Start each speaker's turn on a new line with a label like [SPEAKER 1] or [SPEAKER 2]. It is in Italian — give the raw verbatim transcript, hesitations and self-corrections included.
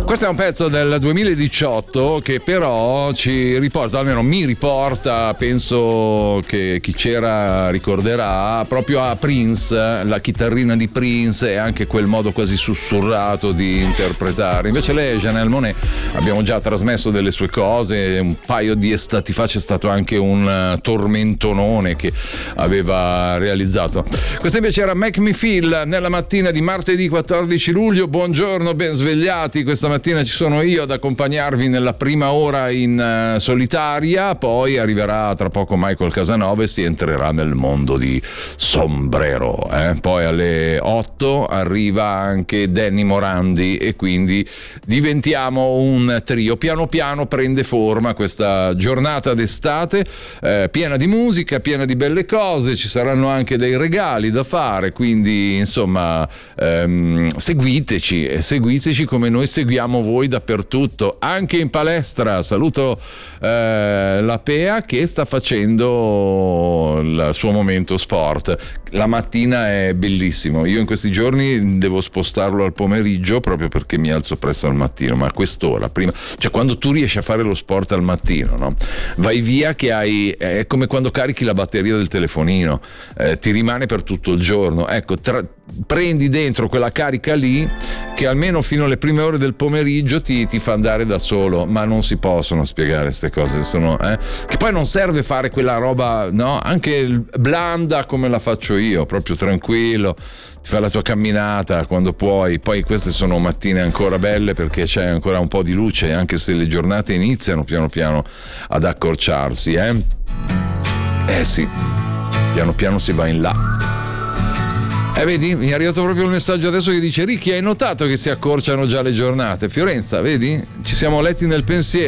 [SPEAKER 1] Questo è un pezzo del duemiladiciotto che però ci riporta, almeno mi riporta, penso che chi c'era ricorderà, proprio a Prince, la chitarrina di Prince e anche quel modo quasi sussurrato di interpretare. Invece lei, Janelle Monáe, abbiamo già trasmesso delle sue cose, un paio di estati fa c'è stato anche un tormentonone che aveva realizzato. Questa invece era Make Me Feel nella mattina di martedì quattordici luglio. Buongiorno, ben svegliati. Questa mattina ci sono io ad accompagnarvi nella prima ora in uh, solitaria, poi arriverà tra poco Michael Casanova e si entrerà nel mondo di Sombrero, eh? Poi alle otto arriva anche Danny Morandi e quindi diventiamo un trio. Piano piano prende forma questa giornata d'estate, eh, piena di musica, piena di belle cose, ci saranno anche dei regali da fare, quindi insomma ehm, seguiteci e seguiteci come noi seguiamo voi dappertutto, anche in palestra. Saluto eh, la Pea che sta facendo il suo momento sport. La mattina è bellissimo, io in questi giorni devo spostarlo al pomeriggio proprio perché mi alzo presto al mattino, ma a quest'ora prima, cioè quando tu riesci a fare lo sport al mattino, no? Vai via che hai, è come quando carichi la batteria del telefonino, eh, ti rimane per tutto il giorno. Ecco, tra, prendi dentro quella carica lì che almeno fino alle prime ore del pomeriggio ti, ti fa andare da solo, ma non si possono spiegare queste cose, sono, eh? Che poi non serve fare quella roba, no? Anche blanda come la faccio io, proprio tranquillo, ti fai la tua camminata quando puoi. Poi queste sono mattine ancora belle perché c'è ancora un po' di luce, anche se le giornate iniziano piano piano ad accorciarsi, eh? Eh sì, piano piano si va in là. Eh vedi, mi è arrivato proprio il messaggio adesso che dice: Ricky, hai notato che si accorciano già le giornate? Fiorenza, vedi? Ci siamo letti nel pensiero.